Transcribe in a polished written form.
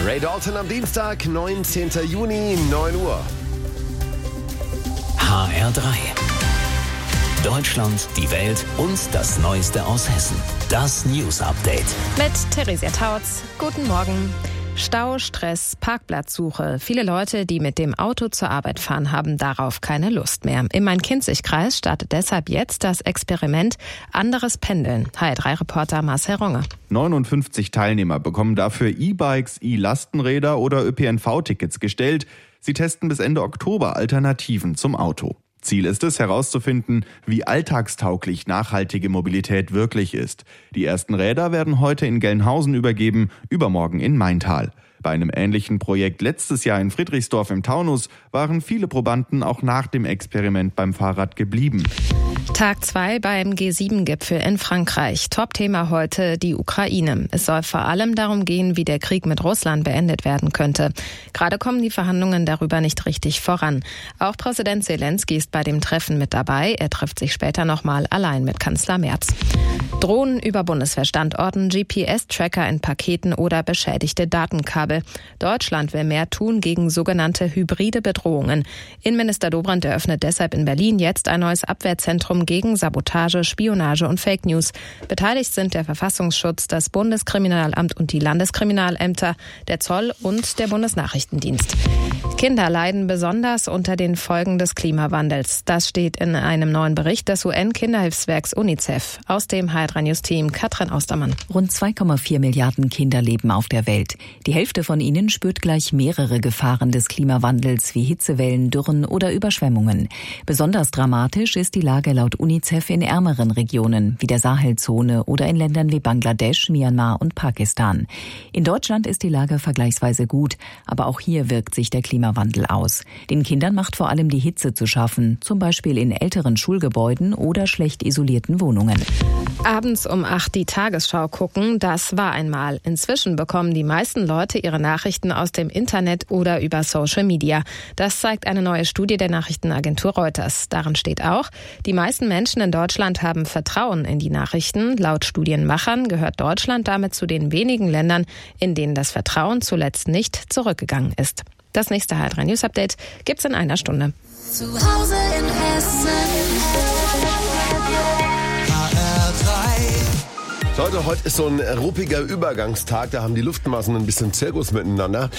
Ray Dalton am Dienstag, 19. Juni, 9 Uhr. HR3. Deutschland, die Welt und das Neueste aus Hessen. Das News Update. Mit Theresia Tautz. Guten Morgen. Stau, Stress, Parkplatzsuche. Viele Leute, die mit dem Auto zur Arbeit fahren, haben darauf keine Lust mehr. Im Main-Kinzig-Kreis startet deshalb jetzt das Experiment Anderes Pendeln. HR3-Reporter Marcel Runge. 59 Teilnehmer bekommen dafür E-Bikes, E-Lastenräder oder ÖPNV-Tickets gestellt. Sie testen bis Ende Oktober Alternativen zum Auto. Ziel ist es, herauszufinden, wie alltagstauglich nachhaltige Mobilität wirklich ist. Die ersten Räder werden heute in Gelnhausen übergeben, übermorgen in Maintal. Bei einem ähnlichen Projekt letztes Jahr in Friedrichsdorf im Taunus waren viele Probanden auch nach dem Experiment beim Fahrrad geblieben. Tag 2 beim G7-Gipfel in Frankreich. Topthema heute die Ukraine. Es soll vor allem darum gehen, wie der Krieg mit Russland beendet werden könnte. Gerade kommen die Verhandlungen darüber nicht richtig voran. Auch Präsident Zelensky ist bei dem Treffen mit dabei. Er trifft sich später nochmal allein mit Kanzler Merz. Drohnen über Bundeswehrstandorten, GPS-Tracker in Paketen oder beschädigte Datenkabel. Deutschland will mehr tun gegen sogenannte hybride Bedrohungen. Innenminister Dobrindt eröffnet deshalb in Berlin jetzt ein neues Abwehrzentrum gegen Sabotage, Spionage und Fake News. Beteiligt sind der Verfassungsschutz, das Bundeskriminalamt und die Landeskriminalämter, der Zoll und der Bundesnachrichtendienst. Kinder leiden besonders unter den Folgen des Klimawandels. Das steht in einem neuen Bericht des UN-Kinderhilfswerks UNICEF. Aus dem HR3 News Team Katrin Austermann. Rund 2,4 Milliarden Kinder leben auf der Welt. Die Hälfte von ihnen spürt gleich mehrere Gefahren des Klimawandels wie Hitzewellen, Dürren oder Überschwemmungen. Besonders dramatisch ist die Lage laut UNICEF in ärmeren Regionen wie der Sahelzone oder in Ländern wie Bangladesch, Myanmar und Pakistan. In Deutschland ist die Lage vergleichsweise gut, aber auch hier wirkt sich der Klimawandel aus. Den Kindern macht vor allem die Hitze zu schaffen, zum Beispiel in älteren Schulgebäuden oder schlecht isolierten Wohnungen. Abends um 8 die Tagesschau gucken, das war einmal. Inzwischen bekommen die meisten Leute ihre Nachrichten aus dem Internet oder über Social Media. Das zeigt eine neue Studie der Nachrichtenagentur Reuters. Darin steht auch, die meisten Menschen in Deutschland haben Vertrauen in die Nachrichten. Laut Studienmachern gehört Deutschland damit zu den wenigen Ländern, in denen das Vertrauen zuletzt nicht zurückgegangen ist. Das nächste HR3 News Update gibt's in einer Stunde. Zu Hause in Hessen. Heute ist so ein ruppiger Übergangstag, da haben die Luftmassen ein bisschen Zirkus miteinander.